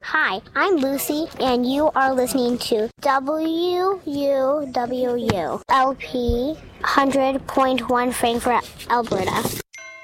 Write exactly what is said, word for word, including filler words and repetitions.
Hi, I'm Lucy, and you are listening to W U W U L P one hundred point one Frankfurt, Alberta.